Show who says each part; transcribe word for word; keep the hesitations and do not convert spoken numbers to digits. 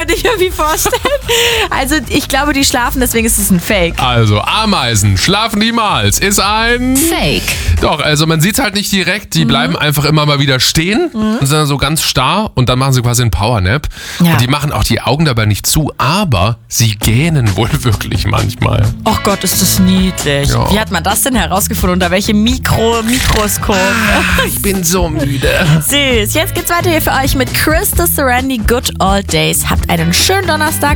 Speaker 1: könnte ich mir irgendwie vorstellen. Also ich glaube, die schlafen, deswegen ist es ein Fake.
Speaker 2: Also Ameisen schlafen niemals. Ist ein...
Speaker 1: Fake.
Speaker 2: Doch, also man sieht es halt nicht direkt. Die mhm. bleiben einfach immer mal wieder stehen mhm. und sind dann so ganz starr und dann machen sie quasi einen Powernap. Ja. Und die machen auch die Augen dabei nicht zu, aber sie gähnen wohl wirklich manchmal.
Speaker 1: Oh Gott, ist das niedlich. Ja. Wie hat man das denn herausgefunden? Unter welchem Mikro, Mikroskop?
Speaker 2: Ah, ich bin so müde.
Speaker 1: Süß. Jetzt geht's weiter hier für euch mit Chris the Serenity Good Old Days. Habt einen schönen Donnerstag.